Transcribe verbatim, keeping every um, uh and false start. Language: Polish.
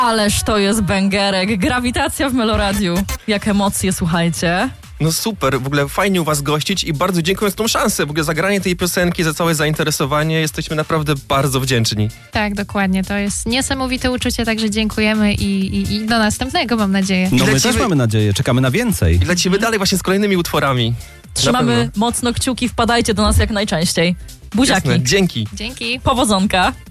Ależ to jest bęgerek. Grawitacja w Meloradiu. Jak emocje, słuchajcie. No super, w ogóle fajnie u was gościć i bardzo dziękuję za tą szansę. W ogóle zagranie tej piosenki, za całe zainteresowanie. Jesteśmy naprawdę bardzo wdzięczni. Tak, dokładnie. To jest niesamowite uczucie, także dziękujemy i, i, i do następnego, mam nadzieję. No my lecimy- też mamy nadzieję, czekamy na więcej. I lecimy dalej właśnie z kolejnymi utworami. Trzymamy pewno. mocno kciuki, wpadajcie do nas jak najczęściej. Buziaki. Jasne, dzięki. Dzięki. Powodzonka.